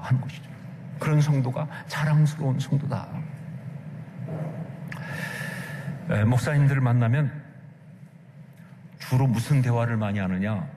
하는 것이죠. 그런 성도가 자랑스러운 성도다. 목사님들을 만나면 주로 무슨 대화를 많이 하느냐?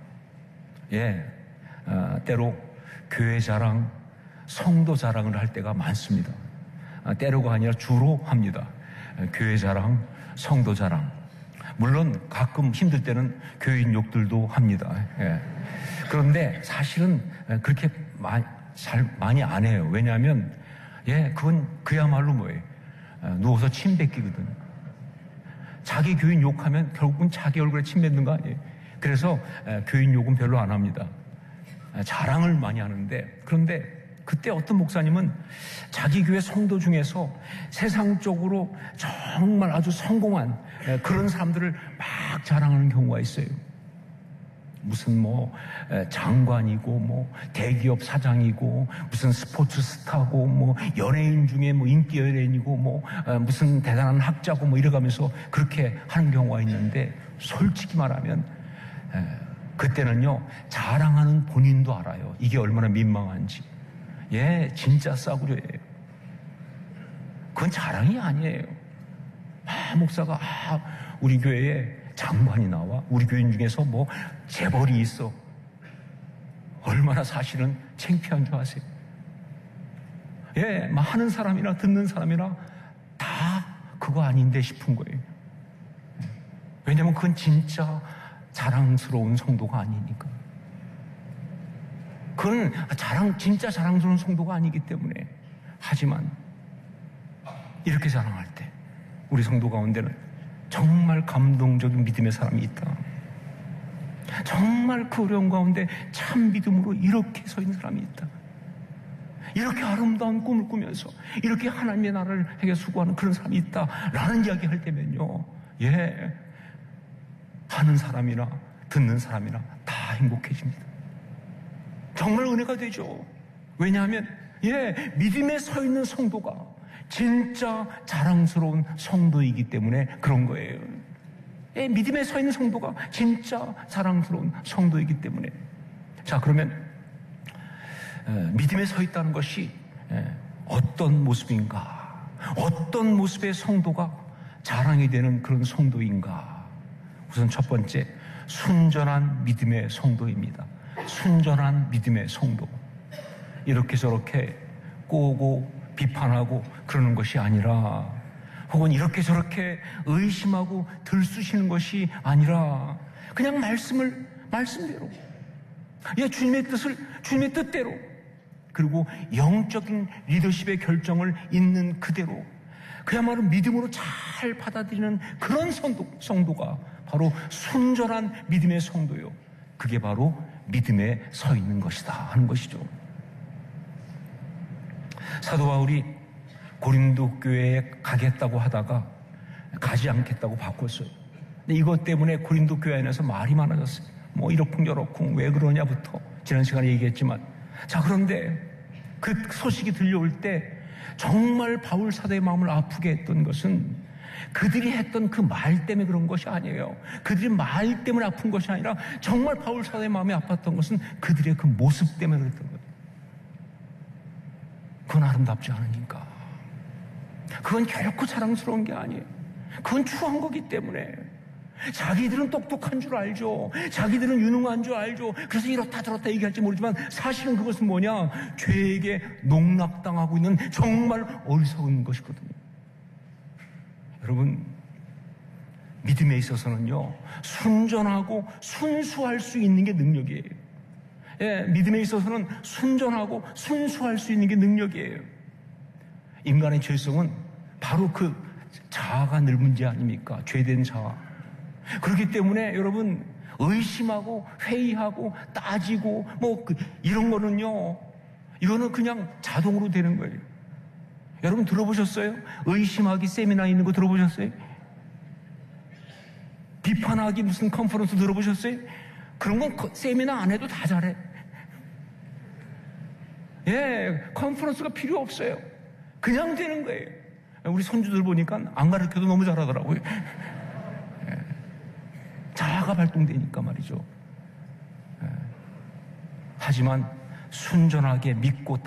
때로 교회 자랑, 성도 자랑을 할 때가 많습니다. 때로가 아니라 주로 합니다. 교회 자랑, 성도 자랑. 물론 가끔 힘들 때는 교인 욕들도 합니다. 그런데 사실은 그렇게 많이 안 해요. 왜냐하면 그건 그야말로 뭐예요? 누워서 침 뱉기거든. 자기 교인 욕하면 결국은 자기 얼굴에 침 뱉는 거 아니에요. 그래서 교인 욕은 별로 안 합니다. 자랑을 많이 하는데, 그런데 그때 어떤 목사님은 자기 교회 성도 중에서 세상적으로 정말 아주 성공한 그런 사람들을 막 자랑하는 경우가 있어요. 무슨 장관이고 대기업 사장이고 무슨 스포츠 스타고 연예인 중에 인기 연예인이고 무슨 대단한 학자고 이래가면서 그렇게 하는 경우가 있는데, 솔직히 말하면 그때는요, 자랑하는 본인도 알아요. 이게 얼마나 민망한지. 진짜 싸구려예요. 그건 자랑이 아니에요. 목사가 우리 교회에 장관이 나와, 우리 교인 중에서 재벌이 있어. 얼마나 사실은 창피한 줄 아세요? 하는 사람이나 듣는 사람이나 다 그거 아닌데 싶은 거예요. 왜냐면 그건 진짜 자랑스러운 성도가 아니니까. 그건 진짜 자랑스러운 성도가 아니기 때문에. 하지만 이렇게 자랑할 때 우리 성도 가운데는 정말 감동적인 믿음의 사람이 있다. 정말 그 어려운 가운데 참 믿음으로 이렇게 서 있는 사람이 있다. 이렇게 아름다운 꿈을 꾸면서 이렇게 하나님의 나라를 향해 수고하는 그런 사람이 있다라는 이야기 할 때면요, 하는 사람이나 듣는 사람이나 다 행복해집니다. 정말 은혜가 되죠. 왜냐하면 믿음에 서 있는 성도가 진짜 자랑스러운 성도이기 때문에 그런 거예요. 믿음에 서 있는 성도가 진짜 자랑스러운 성도이기 때문에. 자, 그러면 믿음에 서 있다는 것이 어떤 모습인가? 어떤 모습의 성도가 자랑이 되는 그런 성도인가? 우선 첫 번째, 순전한 믿음의 성도입니다. 순전한 믿음의 성도. 이렇게 저렇게 꼬고 비판하고 그러는 것이 아니라, 혹은 이렇게 저렇게 의심하고 들쑤시는 것이 아니라, 그냥 말씀대로, 주님의 뜻을 주님의 뜻대로, 그리고 영적인 리더십의 결정을 있는 그대로 그야말로 믿음으로 잘 받아들이는 그런 성도가 바로 순전한 믿음의 성도요. 그게 바로 믿음에 서 있는 것이다 하는 것이죠. 사도 바울이 고린도 교회에 가겠다고 하다가 가지 않겠다고 바꿨어요. 근데 이것 때문에 고린도 교회 안에서 말이 많아졌어요. 이러쿵저러쿵 왜 그러냐부터 지난 시간에 얘기했지만, 자, 그런데 그 소식이 들려올 때 정말 바울 사도의 마음을 아프게 했던 것은 그들이 했던 그 말 때문에 그런 것이 아니에요. 그들이 말 때문에 아픈 것이 아니라 정말 바울 사도의 마음이 아팠던 것은 그들의 그 모습 때문에 그랬던 거예요. 그건 아름답지 않으니까. 그건 결코 자랑스러운 게 아니에요. 그건 추한 거기 때문에. 자기들은 똑똑한 줄 알죠. 자기들은 유능한 줄 알죠. 그래서 이렇다 저렇다 얘기할지 모르지만 사실은 그것은 뭐냐? 죄에게 농락당하고 있는 정말 어리석은 것이거든요. 여러분, 믿음에 있어서는요, 순전하고 순수할 수 있는 게 능력이에요. 믿음에 있어서는 순전하고 순수할 수 있는 게 능력이에요. 인간의 죄성은 바로 그 자아가 늘 문제 아닙니까? 죄된 자아. 그렇기 때문에 여러분, 의심하고 회의하고 따지고 이런 거는요, 이거는 그냥 자동으로 되는 거예요. 여러분 들어보셨어요? 의심하기 세미나 있는 거 들어보셨어요? 비판하기 무슨 컨퍼런스 들어보셨어요? 그런 건 세미나 안 해도 다 잘해. 컨퍼런스가 필요 없어요. 그냥 되는 거예요. 우리 손주들 보니까 안 가르쳐도 너무 잘하더라고요. 자아가 발동되니까 말이죠. 하지만 순전하게 믿고